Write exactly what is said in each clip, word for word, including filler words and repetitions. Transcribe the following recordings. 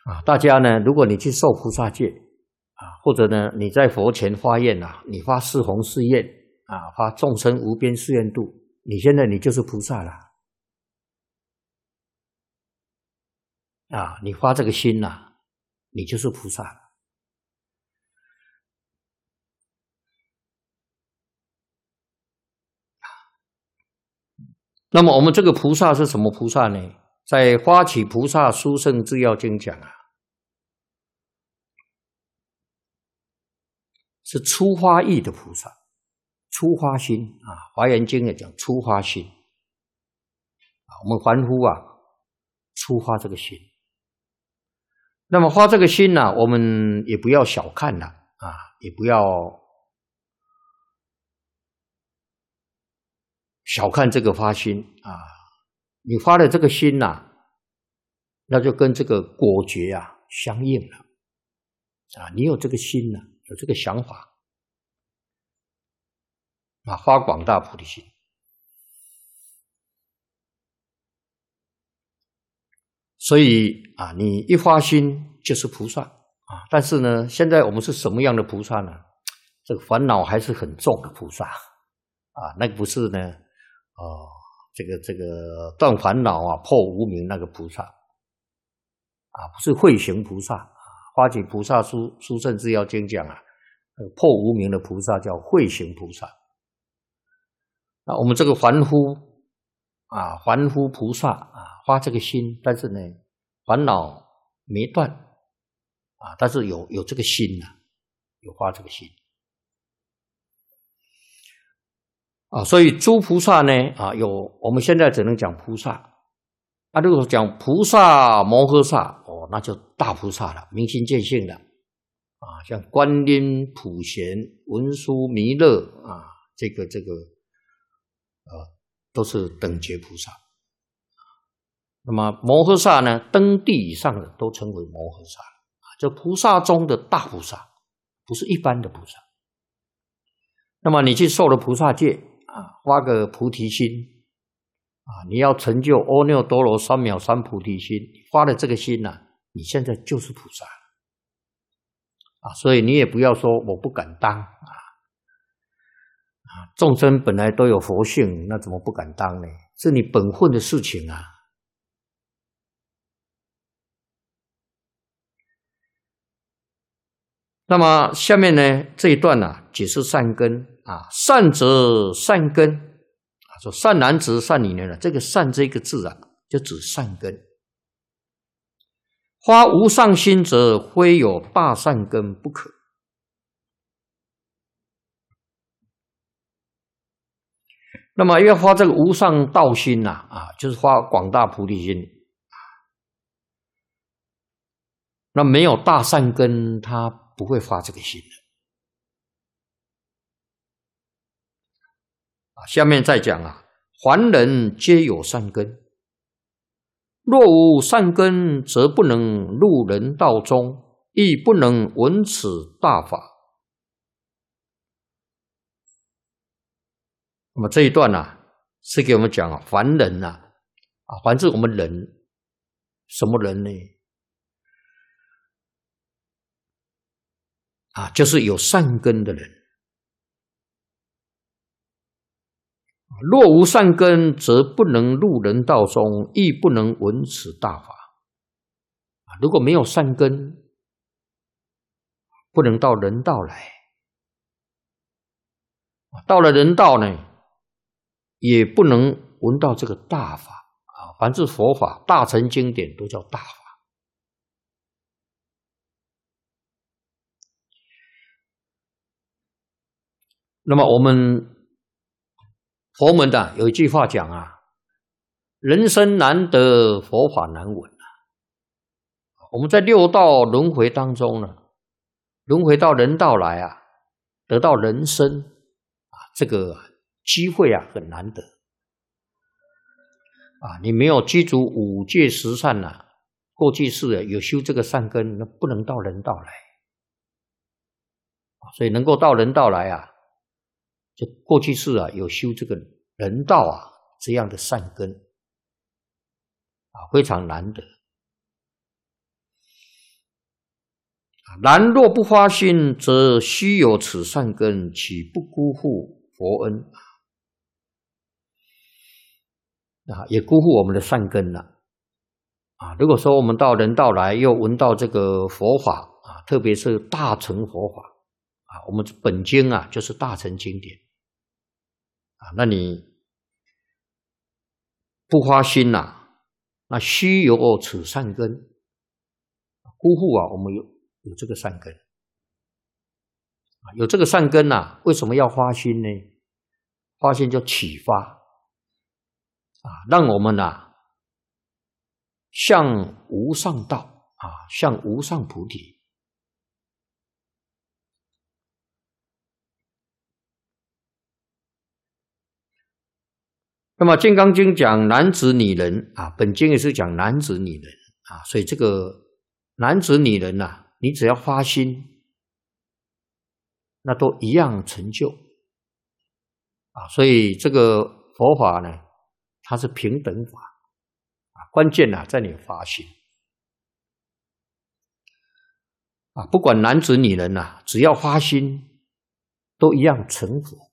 啊，大家呢，如果你去受菩萨戒啊，或者呢你在佛前发愿啊，你发四弘誓愿啊，发众生无边誓愿度，你现在你就是菩萨了啊！你发这个心呐、啊，你就是菩萨了。那么我们这个菩萨是什么菩萨呢？在《发起菩萨殊胜智要经》讲啊，是初发意的菩萨，初发心啊，《华严经》也讲初发心啊，我们凡夫啊，初发这个心。那么发这个心呢、啊，我们也不要小看了啊，也不要小看这个发心啊。你发的这个心呐、啊，那就跟这个果觉啊相应了啊。你有这个心呢、啊，有这个想法啊，发广大菩提心。所以啊，你一发心就是菩萨啊。但是呢，现在我们是什么样的菩萨呢？这个烦恼还是很重的菩萨啊，那个不是呢，哦，这个这个断烦恼啊，破无明那个菩萨啊，不是慧行菩萨啊。发起菩萨殊殊胜智要经讲啊，破无明的菩萨叫慧行菩萨。那我们这个凡夫啊，凡夫菩萨啊，发这个心，但是呢，烦恼没断啊，但是有有这个心呐、啊，有发这个心啊，所以诸菩萨呢啊，有我们现在只能讲菩萨啊，如果讲菩萨摩诃萨哦，那就大菩萨了，明心见性的啊，像观音、普贤、文殊、弥勒啊，这个这个呃，都是等觉菩萨。那么摩诃萨呢，登地以上的都称为摩诃萨啊，这菩萨中的大菩萨，不是一般的菩萨。那么你去受了菩萨戒啊，发个菩提心啊，你要成就阿耨多罗三藐三菩提心，发了这个心啊，你现在就是菩萨啊，所以你也不要说我不敢当啊，啊，众生本来都有佛性，那怎么不敢当呢？是你本分的事情啊。那么下面呢这一段呢、啊，解释善根啊，善则善根啊，说善男子善女人呢，这个善这个字啊，就指善根。发无上心者，非有大善根不可。那么要发这个无上道心呐、啊，啊，就是发广大菩提心。那没有大善根，他不会发这个心的。啊，下面再讲啊，凡人皆有善根，若无善根，则不能入人道中，亦不能闻此大法。那么这一段啊，是给我们讲啊，凡人啊，啊，凡是我们人，什么人呢？啊，就是有善根的人。若无善根，则不能入人道中，亦不能闻此大法。如果没有善根，不能到人道来。到了人道呢，也不能闻到这个大法啊。凡是佛法、大乘经典都叫大法。那么我们佛门的有一句话讲啊，人生难得，佛法难闻啊。我们在六道轮回当中呢，轮回到人道来啊，得到人生啊，这个机会啊很难得啊。你没有具足五戒十善呐、啊，过去世有修这个善根，那不能到人道来。所以能够到人道来啊，就过去世啊有修这个人道啊这样的善根啊，非常难得然若不发心，则须有此善根，岂不辜负佛恩？啊，也辜负我们的善根了。啊，如果说我们到人道来，又闻到这个佛法啊，特别是大乘佛法啊，我们本经啊就是大乘经典啊，那你不发心呐、啊，那须有此善根，辜负啊，我们有有这个善根啊，有这个善根呐、啊，为什么要发心呢？发心就启发啊，让我们啊。向无上道啊，向无上菩提。那么《金刚经》讲男子女人啊，本经也是讲男子女人啊，所以这个男子女人呐、啊，你只要发心，那都一样成就啊。所以这个佛法呢，它是平等法。关键啊，在你发心啊，不管男子女人啊，只要发心，都一样成佛。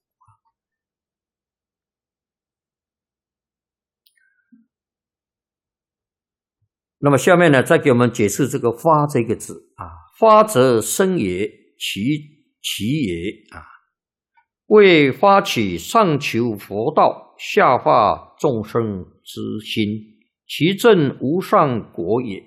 那么下面呢，再给我们解释这个“发”这个字啊，“发则生也，其其也啊，为发起上求佛道，下化众生之心。”其正无上果也。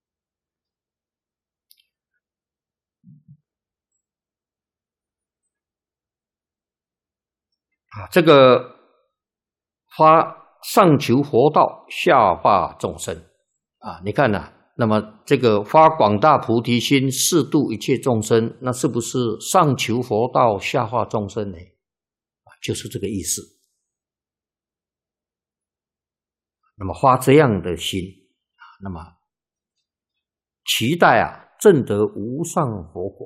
啊，这个发上求佛道，下化众生啊，你看呐、啊，那么这个发广大菩提心，示度一切众生，那是不是上求佛道，下化众生呢？啊，就是这个意思。那么发这样的心，那么期待啊证得无上佛果。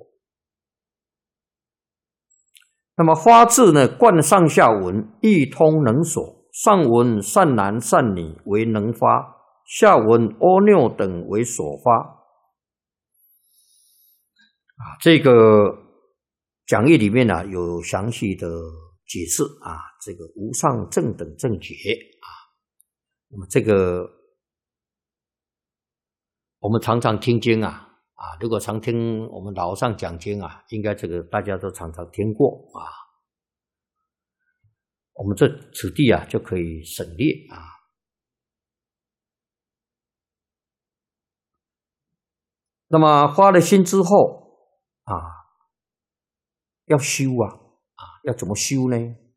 那么发字呢，贯上下文，一通能所。上文善男善女为能发，下文阿耨等为所发。啊，这个讲义里面呢、啊、有详细的解释啊，这个无上正等正觉啊。那么这个我们常常听经啊啊，如果常听我们老和尚讲经啊，应该这个大家都常常听过啊。我们这此地啊就可以省略啊。那么发了心之后啊，要修啊啊，要怎么修呢？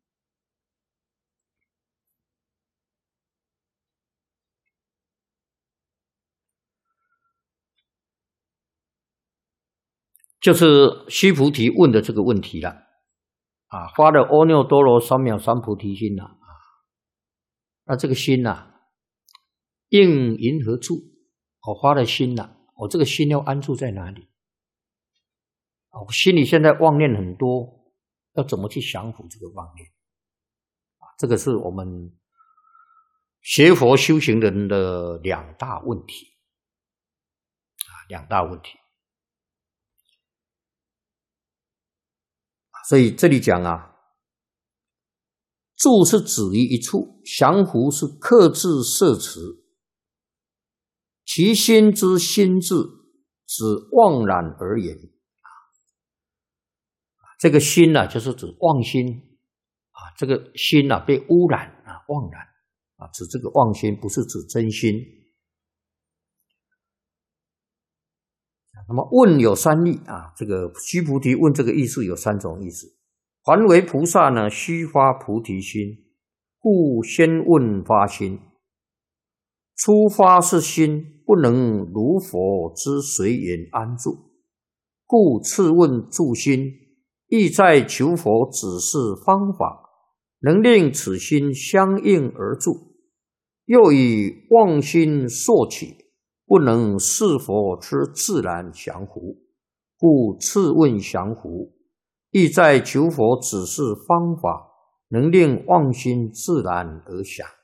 就是须菩提问的这个问题了啊，发了阿耨多罗三藐三菩提心了啊，那这个心啊，应云何处？我发了心了，我这个心要安住在哪里？我心里现在妄念很多，要怎么去降伏这个妄念？啊，这个是我们学佛修行人的两大问题啊，两大问题。所以这里讲啊，住是止于一处，降伏是克制摄持。其心之心智，指妄然而言。这个心呢、啊，就是指妄心啊，这个心呢、啊、被污染啊，妄然啊，指这个妄心，不是指真心。那么问有三义啊，这个须菩提问这个意思有三种意思。凡为菩萨呢，须发菩提心，故先问发心。初发是心，不能如佛之随缘安住，故次问住心，意在求佛指示方法，能令此心相应而住。又以妄心摄取，不能是佛之自然降伏，故次问降伏，意在求佛指示方法，能令妄心自然而降。